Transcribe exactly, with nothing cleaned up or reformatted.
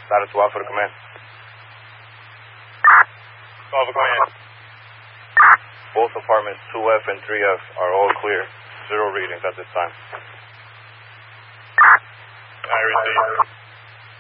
Status to Alpha to command. Alpha command. Both apartments two F and three F are all clear. Zero readings at this time. I receive.